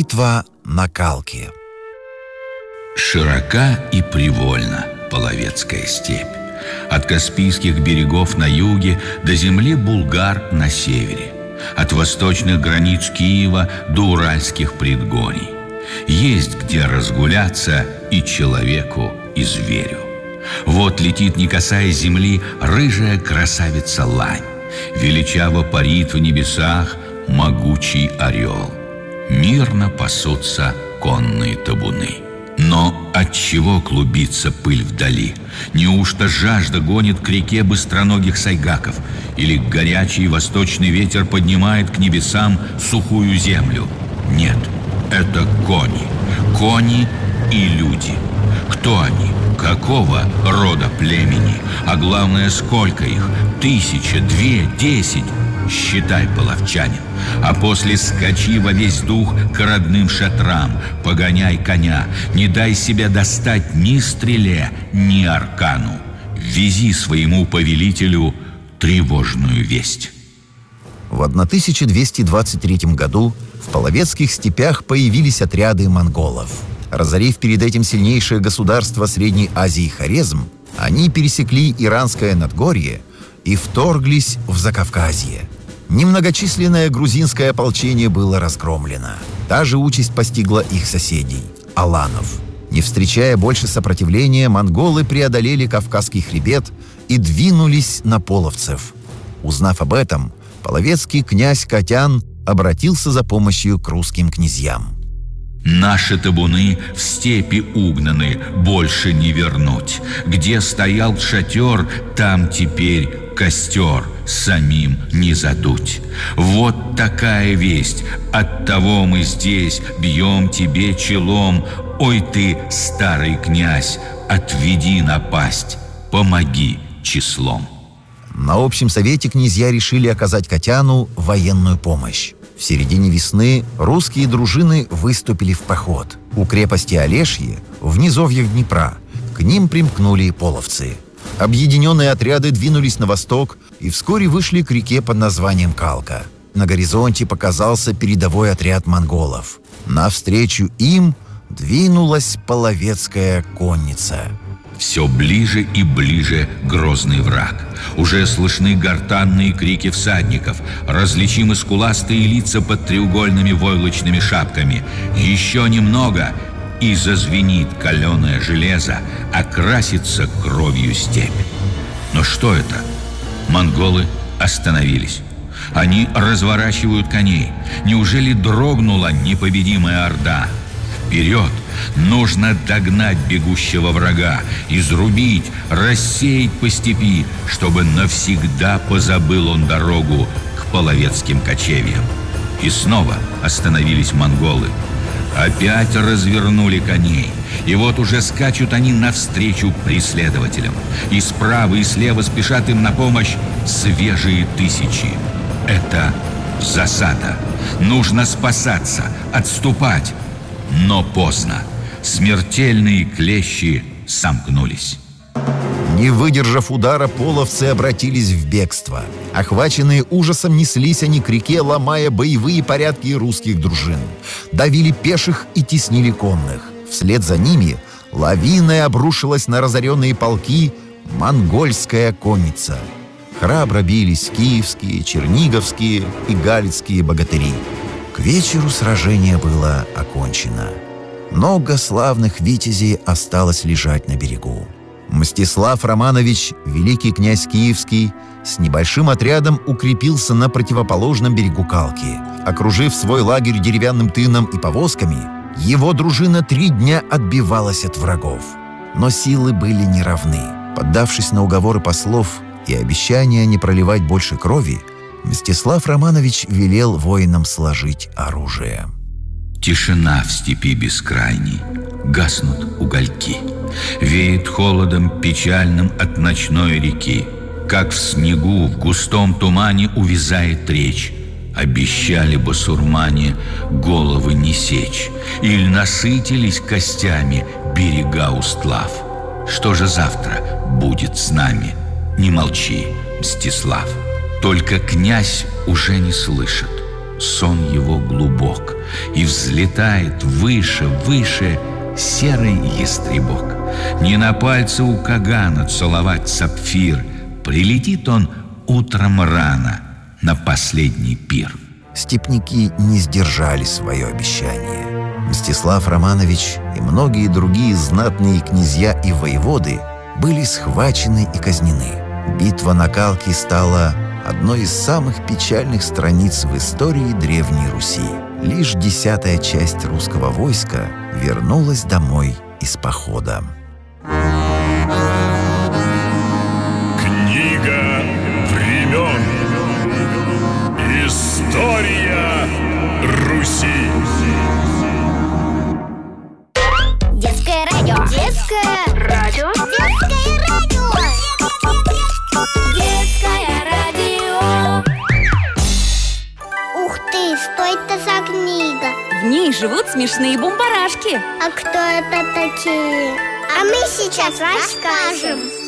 Битва на Калке. Широка и привольна Половецкая степь. От Каспийских берегов на юге до земли Булгар на севере. От восточных границ Киева до Уральских предгорий. Есть где разгуляться и человеку, и зверю. Вот летит, не касаясь земли, рыжая красавица лань. Величаво парит в небесах могучий орел. Мирно пасутся конные табуны. Но отчего клубится пыль вдали? Неужто жажда гонит к реке быстроногих сайгаков? Или горячий восточный ветер поднимает к небесам сухую землю? Нет, это кони. Кони и люди. Кто они? Какого рода племени? А главное, сколько их? 1000, 2, 10? Считай, половчанин. А после скачи во весь дух к родным шатрам. Погоняй коня. Не дай себя достать ни стреле, ни аркану. Вези своему повелителю тревожную весть. В 1223 году в Половецких степях появились отряды монголов. Разорив перед этим сильнейшее государство Средней Азии Хорезм, они пересекли Иранское Надгорье и вторглись в Закавказье. Немногочисленное грузинское ополчение было разгромлено. Та же участь постигла их соседей – аланов. Не встречая больше сопротивления, монголы преодолели Кавказский хребет и двинулись на половцев. Узнав об этом, половецкий князь Катян обратился за помощью к русским князьям. Наши табуны в степи угнаны, больше не вернуть. Где стоял шатер, там теперь костер, самим не задуть. Вот такая весть, оттого мы здесь бьем тебе челом. Ой ты, старый князь, отведи напасть, помоги числом. На общем совете князья решили оказать Катяну военную помощь. В середине весны русские дружины выступили в поход. У крепости Олешье, в низовьях Днепра, к ним примкнули и половцы. Объединенные отряды двинулись на восток и вскоре вышли к реке под названием Калка. На горизонте показался передовой отряд монголов. Навстречу им двинулась половецкая конница. Все ближе и ближе грозный враг. Уже слышны гортанные крики всадников, различимы скуластые лица под треугольными войлочными шапками. Еще немного, и зазвенит каленое железо, окрасится кровью степь. Но что это? Монголы остановились. Они разворачивают коней. Неужели дрогнула непобедимая орда? Вперед! Нужно догнать бегущего врага, изрубить, рассеять по степи, чтобы навсегда позабыл он дорогу к половецким кочевьям. И снова остановились монголы. Опять развернули коней. И вот уже скачут они навстречу преследователям. И справа, и слева спешат им на помощь свежие тысячи. Это засада. Нужно спасаться, отступать. Но поздно. Смертельные клещи сомкнулись. Не выдержав удара, половцы обратились в бегство. Охваченные ужасом, неслись они к реке, ломая боевые порядки русских дружин. Давили пеших и теснили конных. Вслед за ними лавиной обрушилась на разоренные полки монгольская конница. Храбро бились киевские, черниговские и галицкие богатыри. К вечеру сражение было окончено. Много славных витязей осталось лежать на берегу. Мстислав Романович, великий князь киевский, с небольшим отрядом укрепился на противоположном берегу Калки. Окружив свой лагерь деревянным тыном и повозками, его дружина 3 дня отбивалась от врагов. Но силы были неравны. Поддавшись на уговоры послов и обещания не проливать больше крови, Мстислав Романович велел воинам сложить оружие. Тишина в степи бескрайней, гаснут угольки. Веет холодом печальным от ночной реки. Как в снегу в густом тумане увязает речь. Обещали басурмане головы не сечь. Иль насытились костями берега устлав. Что же завтра будет с нами? Не молчи, Мстислав. Только князь уже не слышит. сон его глубок, и взлетает выше, выше серый ястребок. Не на пальце у Кагана целовать сапфир, прилетит он утром рано на последний пир. Степняки не сдержали свое обещание. Мстислав Романович и многие другие знатные князья и воеводы были схвачены и казнены. Битва на Калке стала одной из самых печальных страниц в истории Древней Руси. Лишь 10-я часть русского войска вернулась домой из похода. Книга времен. История Руси. Детское радио. Детское радио. Детское радио. Детское радио. Ух ты, что это за книга? В ней живут смешные бумбарашки. А кто это такие? А мы сейчас расскажем.